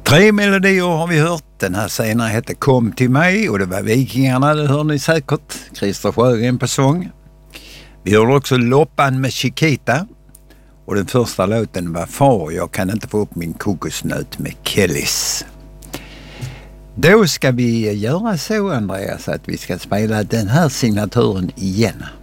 3 melodier har vi hört. Den här senare hette Kom till mig och det var Vikingarna, det hör ni säkert. Christer Sjögren på sång. Vi hörde också Loppan med Chiquita. Och den första låten var Far, jag kan inte få upp min kokosnöt med Kellys. Då ska vi göra så, Andreas, att vi ska spela den här signaturen igen.